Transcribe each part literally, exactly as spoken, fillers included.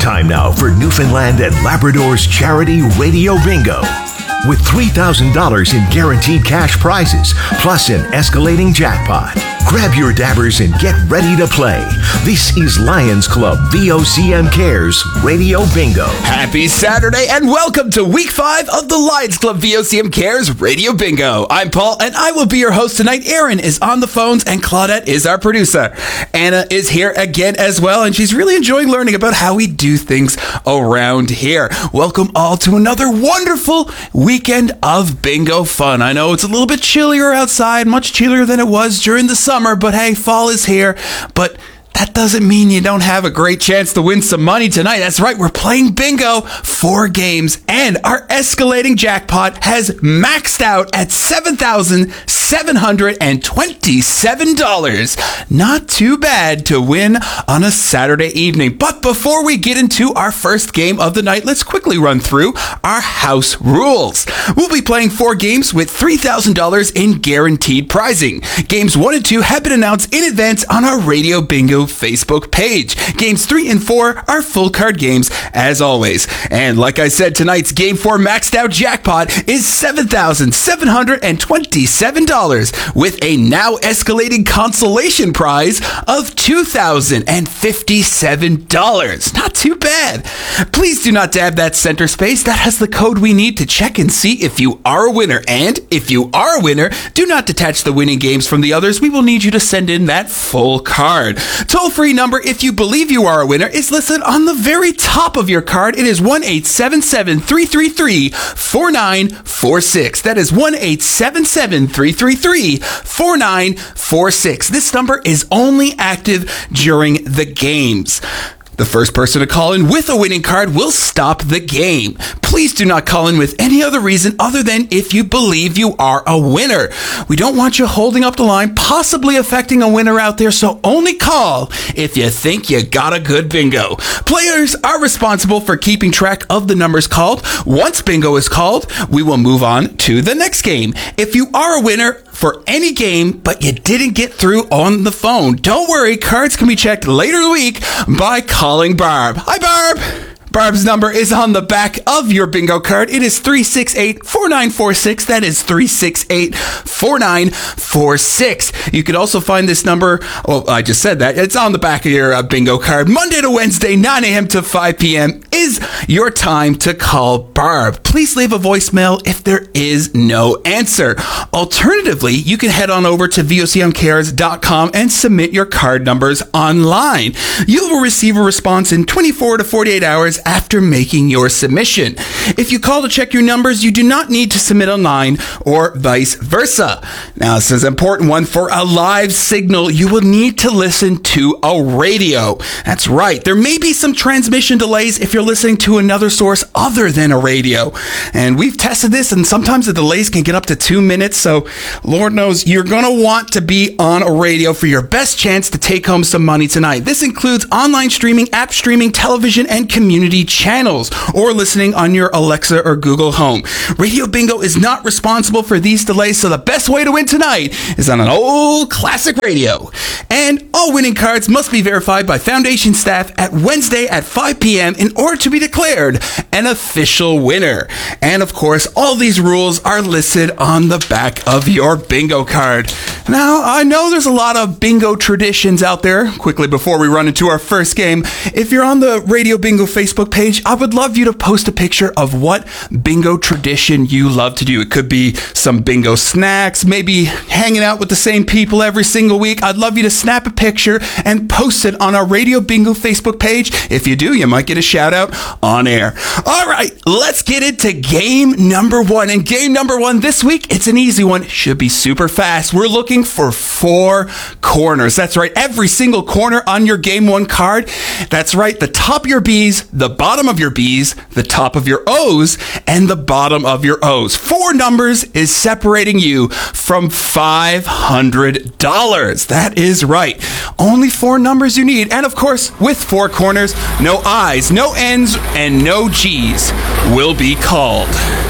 time now for Newfoundland and Labrador's charity Radio Bingo. With three thousand dollars in guaranteed cash prizes, plus an escalating jackpot. Grab your dabbers and get ready to play. This is Lions Club V O C M Cares Radio Bingo. Happy Saturday and welcome to week five of the Lions Club V O C M Cares Radio Bingo. I'm Paul and I will be your host tonight. Aaron is on the phones and Claudette is our producer. Anna is here again as well and she's really enjoying learning about how we do things around here. Welcome all to another wonderful weekend of bingo fun. I know it's a little bit chillier outside, much chillier than it was during the summer. Summer, but hey, fall is here. But that doesn't mean you don't have a great chance to win some money tonight. That's right, we're playing bingo, four games, and our escalating jackpot has maxed out at seven thousand seven hundred twenty-seven dollars. Not too bad to win on a Saturday evening. But before we get into our first game of the night, let's quickly run through our house rules. We'll be playing four games with three thousand dollars in guaranteed prizing. Games one and two have been announced in advance on our Radio Bingo Facebook page. Games three and four are full card games as always. And like I said, tonight's game four maxed out jackpot is seven thousand seven hundred twenty-seven dollars with a now escalating consolation prize of two thousand fifty-seven dollars. Not too bad. Please do not dab that center space. That has the code we need to check and see if you are a winner. And if you are a winner, do not detach the winning games from the others. We will need you to send in that full card. Toll-free number if you believe you are a winner is listed on the very top of your card. It is one eight seven seven, three three three, four nine four six. That is one eight seven seven, three three three, four nine four six. This number is only active during the games. The first person to call in with a winning card will stop the game. Please do not call in with any other reason other than if you believe you are a winner. We don't want you holding up the line, possibly affecting a winner out there, so only call if you think you got a good bingo. Players are responsible for keeping track of the numbers called. Once bingo is called, we will move on to the next game. If you are a winner for any game, but you didn't get through on the phone, don't worry, cards can be checked later in the week by calling Barb. Hi, Barb. Barb's number is on the back of your bingo card. It is three six eight, four nine four six. That is three six eight, four nine four six. You can also find this number, oh, I just said that. It's on the back of your uh, bingo card. Monday to Wednesday, nine a.m. to five p.m. is your time to call Barb. Please leave a voicemail if there is no answer. Alternatively, you can head on over to V O C M cares dot com and submit your card numbers online. You will receive a response in twenty-four to forty-eight hours after making your submission. If you call to check your numbers, you do not need to submit online or vice versa. Now, this is an important one. For a live signal, you will need to listen to a radio. That's right. There may be some transmission delays if you're listening to another source other than a radio. And we've tested this, and sometimes the delays can get up to two minutes. So, Lord knows, you're going to want to be on a radio for your best chance to take home some money tonight. This includes online streaming, app streaming, television, and community channels, or listening on your Alexa or Google Home. Radio Bingo is not responsible for these delays, so the best way to win tonight is on an old classic radio. And all winning cards must be verified by Foundation staff at Wednesday at five p.m. in order to be declared an official winner. And of course, all these rules are listed on the back of your bingo card. Now, I know there's a lot of bingo traditions out there. Quickly, before we run into our first game, if you're on the Radio Bingo Facebook page, I would love you to post a picture of what bingo tradition you love to do. It could be some bingo snacks, maybe hanging out with the same people every single week. I'd love you to snap a picture and post it on our Radio Bingo Facebook page. If you do, you might get a shout out on air. All right, let's get into game number one. And game number one this week, it's an easy one. Should be super fast. We're looking for four corners. That's right, every single corner on your game one card. That's right, the top of your B's, the bottom of your B's, the top of your O's, and the bottom of your O's. Four numbers is separating you from five hundred dollars. That is right. Only four numbers you need. And of course, with four corners, no I's, no N's, and no G's will be called.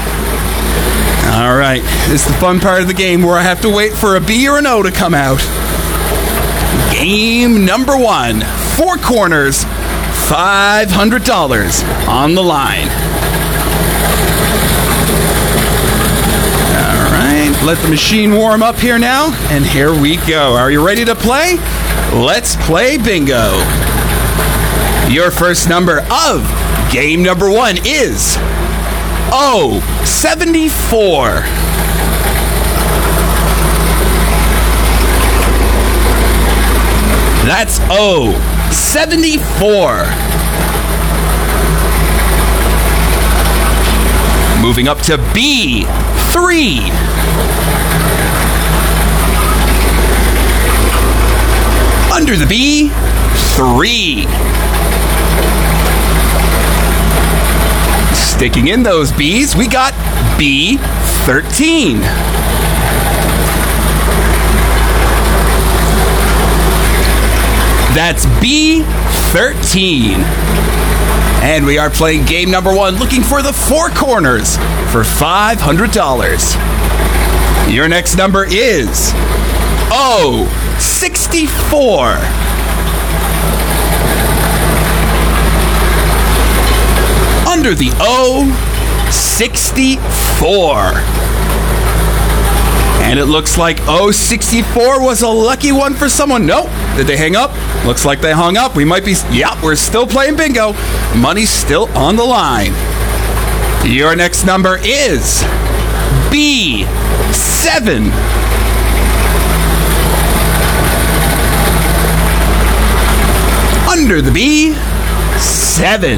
All right, this is the fun part of the game where I have to wait for a B or an O to come out. Game number one. Four corners, five hundred dollars on the line. All right, let the machine warm up here now, and here we go. Are you ready to play? Let's play bingo. Your first number of game number one is oh seventy-four. That's oh seventy-four. Moving up to B three. Under the B, three. Sticking in those B's, we got B thirteen. That's B thirteen. And we are playing game number one, looking for the four corners for five hundred dollars. Your next number is oh sixty-four. Under the O, sixty-four. And it looks like oh sixty-four was a lucky one for someone. Nope. Did they hang up? Looks like they hung up. We might be... Yep, we're still playing bingo. Money's still on the line. Your next number is B seven. Under the B, seven.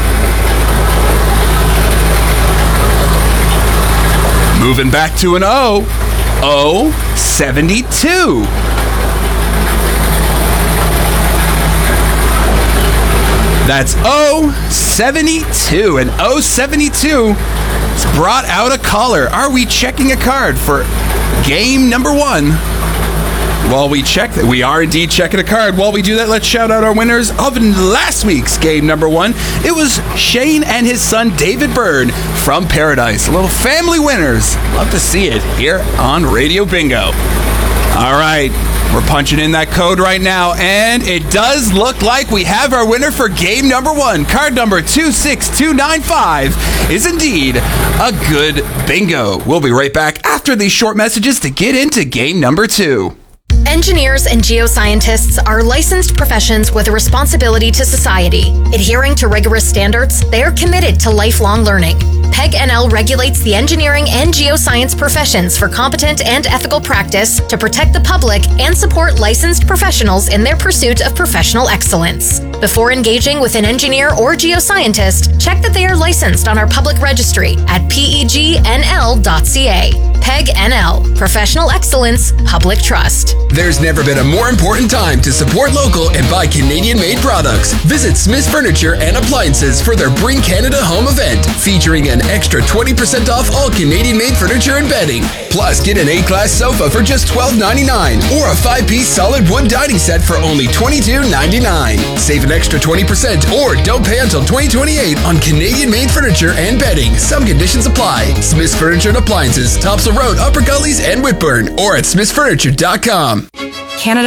Moving back to an O, oh seventy-two. That's oh seventy-two, and oh seventy-two has brought out a caller. Are we checking a card for game number one? While we check that, we are indeed checking a card. While we do that, let's shout out our winners of last week's game number one. It was Shane and his son David Byrne from Paradise. Little family winners. Love to see it here on Radio Bingo. All right, we're punching in that code right now, and it does look like we have our winner for game number one. Card number two six two nine five is indeed a good bingo. We'll be right back after these short messages to get into game number two. Engineers and geoscientists are licensed professions with a responsibility to society. Adhering to rigorous standards, they are committed to lifelong learning. PEG N L regulates the engineering and geoscience professions for competent and ethical practice to protect the public and support licensed professionals in their pursuit of professional excellence. Before engaging with an engineer or geoscientist, check that they are licensed on our public registry at P E G N L dot C A. PEG N L, Professional Excellence, Public Trust. There's never been a more important time to support local and buy Canadian-made products. Visit Smith's Furniture and Appliances for their Bring Canada Home event, featuring an extra twenty percent off all Canadian-made furniture and bedding. Plus, get an A-class sofa for just twelve ninety-nine or a five-piece solid wood dining set for only twenty-two ninety-nine. Save an extra twenty percent or don't pay until twenty twenty-eight on Canadian-made furniture and bedding. Some conditions apply. Smith's Furniture and Appliances, Topsail Road, Upper Gullies, and Whitburn, or at smiths furniture dot com. Canada